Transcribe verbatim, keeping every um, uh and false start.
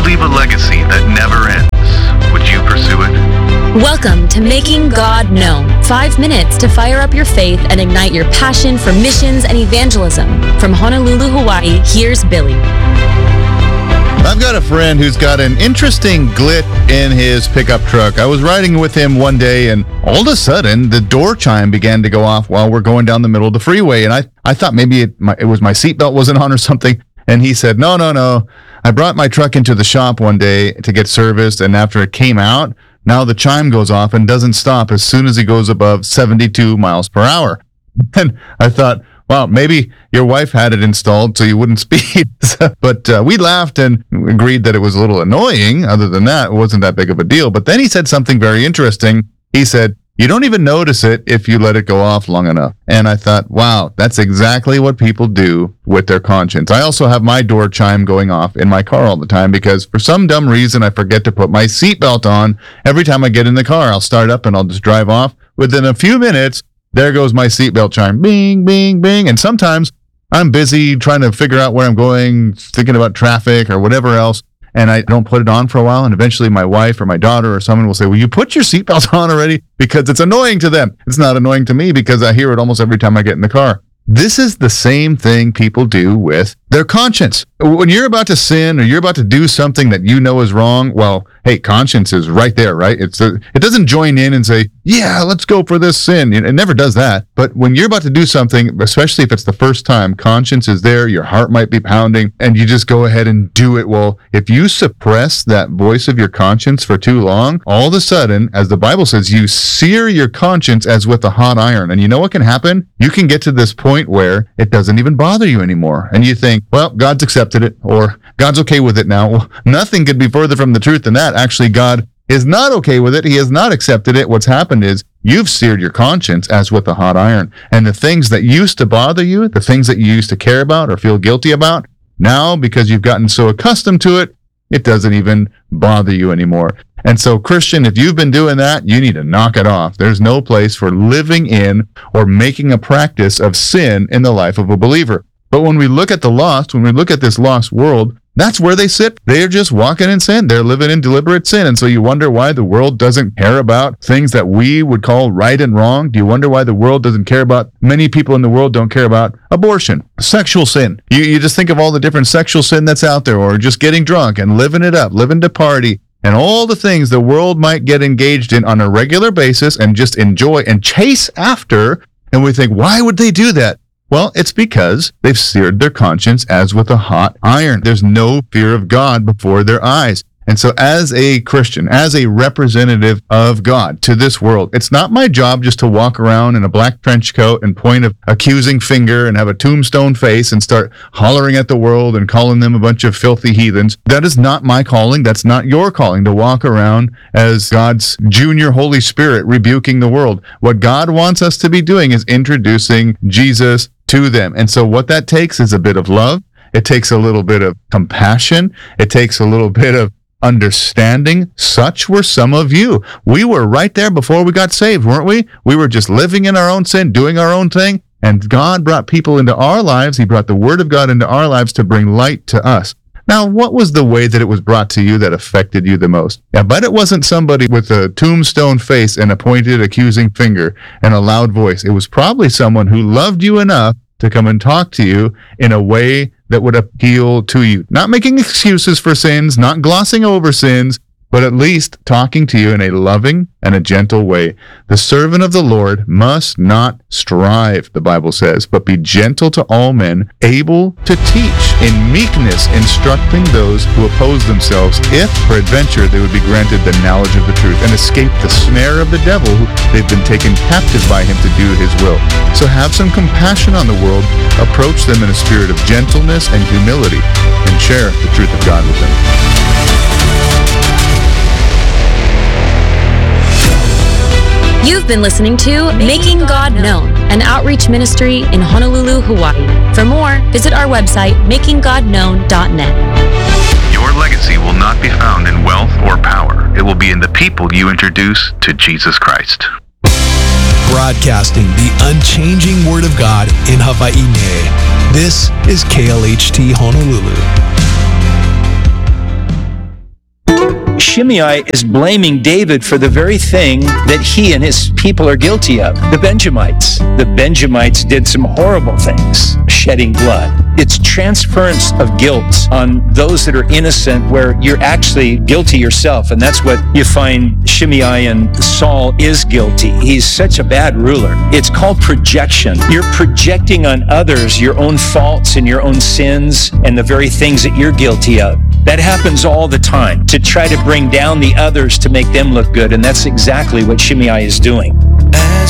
leave a legacy that never ends. Would you pursue it? Welcome to Making God Known. Five minutes to fire up your faith and ignite your passion for missions and evangelism. From Honolulu, Hawaii, here's Billy. I've got a friend who's got an interesting glit in his pickup truck. I was riding with him one day, and all of a sudden, the door chime began to go off while we're going down the middle of the freeway. And I, I thought maybe it, my, it was my seatbelt wasn't on or something. And he said, no, no, no. I brought my truck into the shop one day to get serviced, and after it came out, now the chime goes off and doesn't stop as soon as he goes above seventy-two miles per hour. And I thought, wow, maybe your wife had it installed so you wouldn't speed. But uh, we laughed and agreed that it was a little annoying. Other than that, it wasn't that big of a deal. But then he said something very interesting. He said, you don't even notice it if you let it go off long enough. And I thought, wow, that's exactly what people do with their conscience. I also have my door chime going off in my car all the time because for some dumb reason, I forget to put my seatbelt on. Every time I get in the car, I'll start up and I'll just drive off. Within a few minutes, there goes my seatbelt chime. Bing, bing, bing. And sometimes I'm busy trying to figure out where I'm going, thinking about traffic or whatever else, and I don't put it on for a while. And eventually my wife or my daughter or someone will say, will you put your seatbelt on already? Because it's annoying to them. It's not annoying to me because I hear it almost every time I get in the car. This is the same thing people do with their conscience. When you're about to sin or you're about to do something that you know is wrong, well, hey, conscience is right there, right? It's a, it doesn't join in and say, yeah, let's go for this sin. It never does that. But when you're about to do something, especially if it's the first time, conscience is there, your heart might be pounding, and you just go ahead and do it. Well, if you suppress that voice of your conscience for too long, all of a sudden, as the Bible says, you sear your conscience as with a hot iron. And you know what can happen? You can get to this point where it doesn't even bother you anymore. And you think, well, God's accepted it, or God's okay with it now. Well, nothing could be further from the truth than that. Actually, God is not okay with it. He has not accepted it. What's happened is you've seared your conscience as with a hot iron. And the things that used to bother you, the things that you used to care about or feel guilty about, now, because you've gotten so accustomed to it, it doesn't even bother you anymore. And so, Christian, if you've been doing that, you need to knock it off. There's no place for living in or making a practice of sin in the life of a believer. But when we look at the lost, when we look at this lost world, that's where they sit. They're just walking in sin. They're living in deliberate sin. And so you wonder why the world doesn't care about things that we would call right and wrong. Do you wonder why the world doesn't care about, many people in the world don't care about abortion, sexual sin. You, you just think of all the different sexual sin that's out there, or just getting drunk and living it up, living to party, and all the things the world might get engaged in on a regular basis and just enjoy and chase after. And we think, why would they do that? Well, it's because they've seared their conscience as with a hot iron. There's no fear of God before their eyes. And so as a Christian, as a representative of God to this world, it's not my job just to walk around in a black trench coat and point an accusing finger and have a tombstone face and start hollering at the world and calling them a bunch of filthy heathens. That is not my calling. That's not your calling, to walk around as God's junior Holy Spirit rebuking the world. What God wants us to be doing is introducing Jesus to them. And so what that takes is a bit of love. It takes a little bit of compassion. It takes a little bit of understanding. Such were some of you. We were right there before we got saved, weren't we? We were just living in our own sin, doing our own thing, and God brought people into our lives. He brought the Word of God into our lives to bring light to us. Now, what was the way that it was brought to you that affected you the most? Yeah, but it wasn't somebody with a tombstone face and a pointed accusing finger and a loud voice. It was probably someone who loved you enough to come and talk to you in a way that would appeal to you. Not making excuses for sins, not glossing over sins, but at least talking to you in a loving and a gentle way. The servant of the Lord must not strive, the Bible says, but be gentle to all men, able to teach, in meekness instructing those who oppose themselves, if peradventure they would be granted the knowledge of the truth and escape the snare of the devil. They've been taken captive by him to do his will. So have some compassion on the world, approach them in a spirit of gentleness and humility, and share the truth of God with them. You've been listening to Making God Known, an outreach ministry in Honolulu, Hawaii. For more, visit our website, making god known dot net. Your legacy will not be found in wealth or power. It will be in the people you introduce to Jesus Christ. Broadcasting the unchanging Word of God in Hawaii. This is K L H T Honolulu. Shimei is blaming David for the very thing that he and his people are guilty of. The Benjamites. The Benjamites did some horrible things, shedding blood. It's transference of guilt on those that are innocent where you're actually guilty yourself. And that's what you find Shimei and Saul is guilty. He's such a bad ruler. It's called projection. You're projecting on others your own faults and your own sins and the very things that you're guilty of. That happens all the time, to try to bring down the others to make them look good. And that's exactly what Shimei is doing.